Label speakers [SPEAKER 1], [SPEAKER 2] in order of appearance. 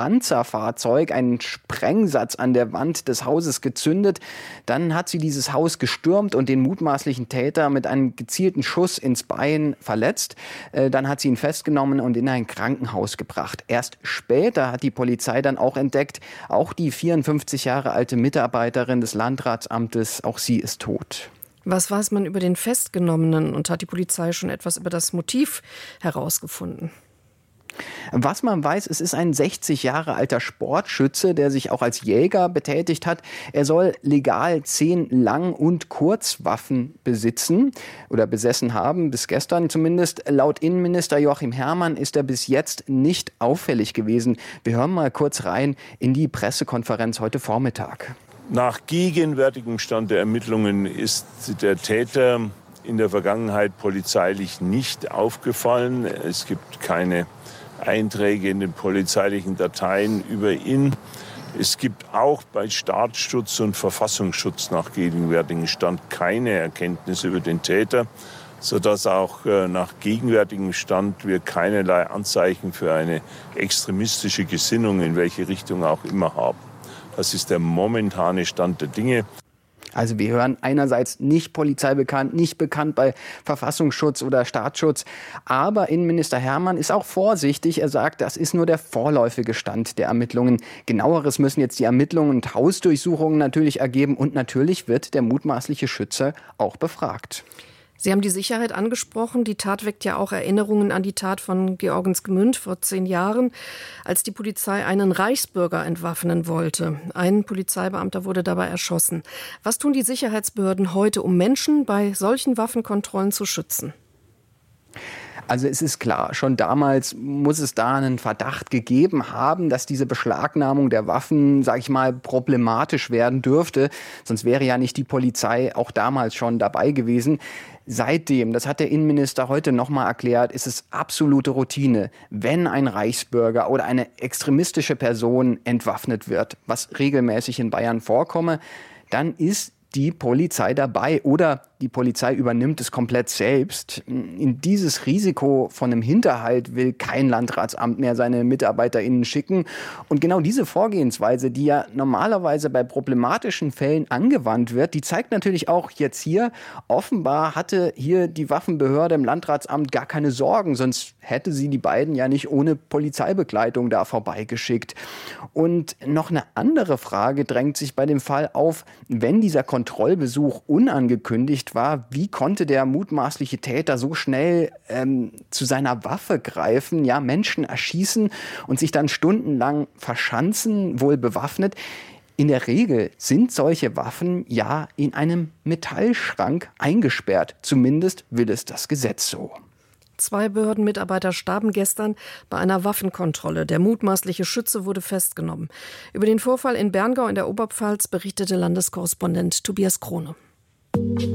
[SPEAKER 1] Panzerfahrzeug einen Sprengsatz an der Wand des Hauses gezündet. Dann hat sie dieses Haus gestürmt und den mutmaßlichen Täter mit einem gezielten Schuss ins Bein verletzt. Dann hat sie ihn festgenommen und in ein Krankenhaus gebracht. Erst später hat die Polizei dann auch entdeckt, auch die 54 Jahre alte Mitarbeiterin des Landratsamtes, auch sie ist tot.
[SPEAKER 2] Was weiß man über den Festgenommenen und hat die Polizei schon etwas über das Motiv herausgefunden?
[SPEAKER 1] Was man weiß, es ist ein 60 Jahre alter Sportschütze, der sich auch als Jäger betätigt hat. Er soll legal 10 Lang- und Kurzwaffen besitzen oder besessen haben, bis gestern zumindest. Laut Innenminister Joachim Herrmann ist er bis jetzt nicht auffällig gewesen. Wir hören mal kurz rein in die Pressekonferenz heute Vormittag.
[SPEAKER 3] Nach gegenwärtigem Stand der Ermittlungen ist der Täter in der Vergangenheit polizeilich nicht aufgefallen. Es gibt keine Einträge in den polizeilichen Dateien über ihn. Es gibt auch bei Staatsschutz und Verfassungsschutz nach gegenwärtigem Stand keine Erkenntnisse über den Täter, sodass auch nach gegenwärtigem Stand wir keinerlei Anzeichen für eine extremistische Gesinnung in welche Richtung auch immer haben. Das ist der momentane Stand der Dinge.
[SPEAKER 1] Also wir hören einerseits nicht polizeibekannt, nicht bekannt bei Verfassungsschutz oder Staatsschutz. Aber Innenminister Herrmann ist auch vorsichtig. Er sagt, das ist nur der vorläufige Stand der Ermittlungen. Genaueres müssen jetzt die Ermittlungen und Hausdurchsuchungen natürlich ergeben. Und natürlich wird der mutmaßliche Schütze auch befragt.
[SPEAKER 2] Sie haben die Sicherheit angesprochen. Die Tat weckt ja auch Erinnerungen an die Tat von Georgensgmünd vor 10 Jahren, als die Polizei einen Reichsbürger entwaffnen wollte. Ein Polizeibeamter wurde dabei erschossen. Was tun die Sicherheitsbehörden heute, um Menschen bei solchen Waffenkontrollen zu schützen?
[SPEAKER 1] Also es ist klar, schon damals muss es da einen Verdacht gegeben haben, dass diese Beschlagnahmung der Waffen, sage ich mal, problematisch werden dürfte. Sonst wäre ja nicht die Polizei auch damals schon dabei gewesen. Seitdem, das hat der Innenminister heute nochmal erklärt, ist es absolute Routine, wenn ein Reichsbürger oder eine extremistische Person entwaffnet wird, was regelmäßig in Bayern vorkomme, dann ist die Polizei dabei oder die Polizei übernimmt es komplett selbst. In dieses Risiko von einem Hinterhalt will kein Landratsamt mehr seine MitarbeiterInnen schicken. Und genau diese Vorgehensweise, die ja normalerweise bei problematischen Fällen angewandt wird, die zeigt natürlich auch jetzt hier, offenbar hatte hier die Waffenbehörde im Landratsamt gar keine Sorgen, sonst hätte sie die beiden ja nicht ohne Polizeibegleitung da vorbeigeschickt. Und noch eine andere Frage drängt sich bei dem Fall auf, wenn dieser Kontrollbesuch unangekündigt war, wie konnte der mutmaßliche Täter so schnell zu seiner Waffe greifen, ja, Menschen erschießen und sich dann stundenlang verschanzen, wohl bewaffnet? In der Regel sind solche Waffen ja in einem Metallschrank eingesperrt. Zumindest will es das Gesetz so.
[SPEAKER 2] 2 Behördenmitarbeiter starben gestern bei einer Waffenkontrolle. Der mutmaßliche Schütze wurde festgenommen. Über den Vorfall in Berngau in der Oberpfalz berichtete Landeskorrespondent Tobias Krone.